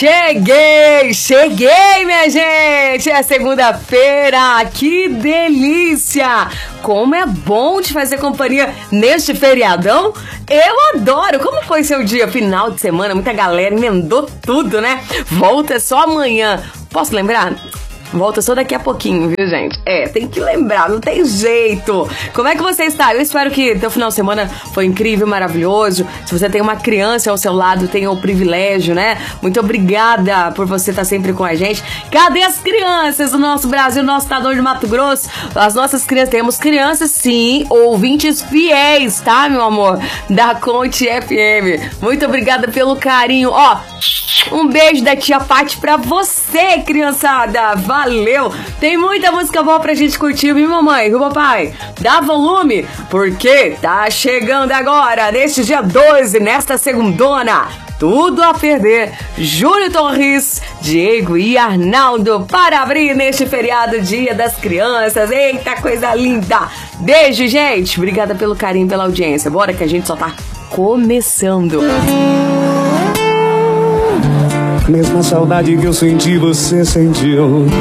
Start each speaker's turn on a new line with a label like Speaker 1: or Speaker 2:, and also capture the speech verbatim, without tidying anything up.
Speaker 1: Cheguei, cheguei, minha gente! É segunda-feira, que delícia! Como é bom te fazer companhia neste feriadão. Eu adoro! Como foi seu dia? Final de semana, muita galera emendou tudo, né? Volta só amanhã. Posso lembrar? Volta só daqui a pouquinho, viu, gente? É, tem que lembrar, não tem jeito. Como é que você está? Eu espero que teu final de semana foi incrível, maravilhoso. Se você tem uma criança ao seu lado, tenha o privilégio, né? Muito obrigada por você estar sempre com a gente. Cadê as crianças do nosso Brasil, nosso estado de Mato Grosso? As nossas crianças, temos crianças, sim, ouvintes fiéis, tá, meu amor? Da Conte F M. Muito obrigada pelo carinho. Ó, um beijo da tia Paty pra você, criançada. Valeu! Tem muita música boa pra gente curtir, viu, mamãe? Viu, papai? Dá volume, porque tá chegando agora, neste dia doze, nesta segundona. Tudo a perder. Júlio Torres, Diego e Arnaldo para abrir neste feriado, Dia das Crianças. Eita, coisa linda! Beijo, gente! Obrigada pelo carinho, pela audiência. Bora que a gente só tá começando.
Speaker 2: Mesma saudade que eu senti, você sentiu.